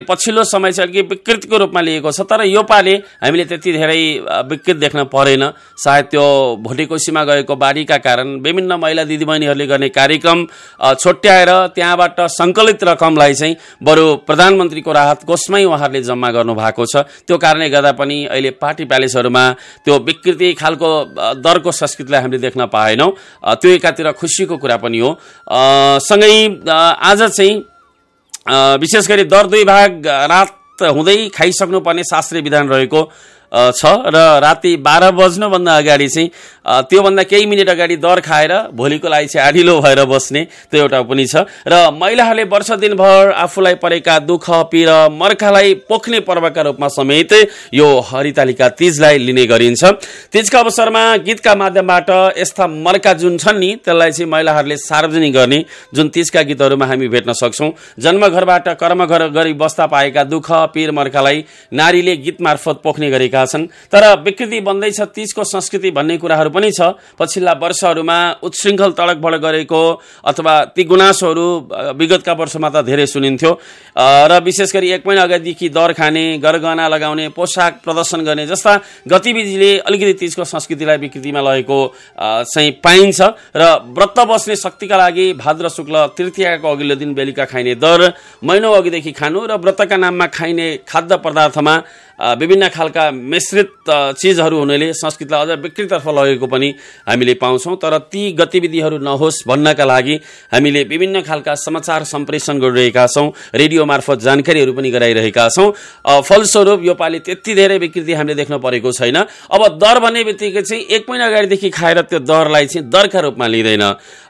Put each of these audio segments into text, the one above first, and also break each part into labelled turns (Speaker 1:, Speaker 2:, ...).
Speaker 1: पछिल्लो समय चाहिँ अलिकति विकृतिको रूपमा लिएको छ। तर यो पालि हामीले त्यति धेरै विकृत देख्न परेन। सायद त्यो भोटेकोसीमा गएको बाढीका कारण विभिन्न महिला दिदीबहिनीहरूले गर्ने कार्यक्रम छोट्याएर त्यहाँबाट सङ्कलित रकमलाई चाहिँ बरु प्रधानमन्त्रीको राहत कोषमै उहाँहरूले जम्मा गर्नु भएको छ। त्यो कारणले गर्दा पनि अहिले पार्टी प्यालेसहरूमा त्यो विकृति खालको दरको संस्कृतिलाई हामीले देख्न पाएनौँ। त्यो एकातिर खुसीको कुरा पनि हो। सँगै आज चाहिँ विशेष गरी दर 2 भाग रात हुँदै खाइसक्नुपर्ने शास्त्रीय विधान रहेको छ र राति 12 बज्नुभन्दा अगाडि चाहिँ त्योभन्दा केही मिनट अगाडि दर खाएर भोलिको लागि चाहिँ आढिलो भएर बस्ने त्यो एउटा पनि छ। र महिलाहरूले वर्ष दिनभर आफूलाई परेका दुःख पीडा मर्कालाई पोख्ने पर्वका रूपमा समेत यो हरितालिका तीजलाई लिने गरिन्छ। तीजका अवसरमा गीतका माध्यमबाट यस्ता मर्का जुन छन् नि त्यसलाई चाहिँ महिलाहरूले सार्वजनिक गर्ने जुन तीजका गीतहरूमा हामी भेट्न सक्छौँ। जन्मघरबाट कर्मघर गरी बस्दा पाएका दुःख पीर मर्कालाई नारीले गीत मार्फत पोख्ने गरेका छन्। तर विकृति बन्दैछ तीजको संस्कृति भन्ने कुराहरू पनि छ। पछिल्ला वर्षहरूमा उच्छृङ्खल तडकभड गरेको अथवा ती गुनासोहरू विगतका वर्षमा त धेरै सुनिन्थ्यो र विशेष गरी 1 महिना अगाडिदेखि दर खाने गरगहना लगाउने पोसाक प्रदर्शन गर्ने जस्ता गतिविधिले अलिकति तीजको संस्कृतिलाई विकृतिमा लगेको चाहिँ पाइन्छ। र व्रत बस्ने शक्तिका लागि भाद्र शुक्ल तृतीयाको अघिल्लो दिन बेलुका खाइने दर महिनौ अघिदेखि खानु र व्रतका नाममा खाइने खाद्य पदार्थमा विभिन्न खालका मिश्रित चिजहरू हुनाले संस्कृतिलाई अझ विकृतितर्फ लगेको पनि हामीले पाउँछौँ। तर ती गतिविधिहरू नहोस् भन्नका लागि हामीले विभिन्न खालका समाचार सम्प्रेषण गरिरहेका छौँ, रेडियो मार्फत जानकारीहरू पनि गराइरहेका छौँ। फलस्वरूप यो पालि त्यति धेरै विकृति हामीले देख्न परेको छैन। अब दर भन्ने बित्तिकै चाहिँ 1 महिना अगाडिदेखि खाएर त्यो दरलाई चाहिँ दरका रूपमा लिँदैन।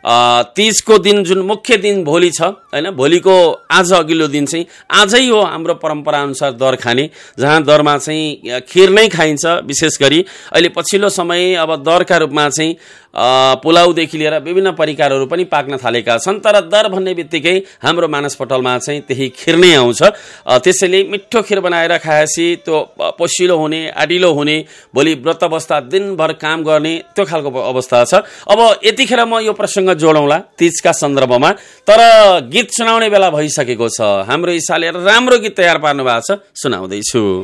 Speaker 1: तीजको दिन जुन मुख्य दिन भोलि छ हैन, भोलिको आज अघिल्लो दिन चाहिँ आजै हो हाम्रो परम्परा अनुसार दर खाने, जहाँ दरमा चाहिँ खिर नै खाइन्छ। विशेष गरी अहिले पछिल्लो समय अब दरका रूपमा चाहिँ पुलाउदेखि लिएर विभिन्न परिकारहरू पनि पाक्न थालेका छन्। तर दर भन्ने बित्तिकै हाम्रो मानसपटलमा चाहिँ त्यही खिर नै आउँछ। त्यसैले मिठो खिर बनाएर खाएपछि त्यो पोसिलो हुने आडिलो हुने, भोलि व्रत बस्दा दिनभर काम गर्ने त्यो खालको अवस्था छ। अब यतिखेर म यो प्रसङ्ग जोडौँला तीजका सन्दर्भमा। तर गीत सुनाउने बेला भइसकेको छ। हाम्रो ईशाले राम्रो गीत तयार पार्नु भएको छ, सुनाउँदैछु।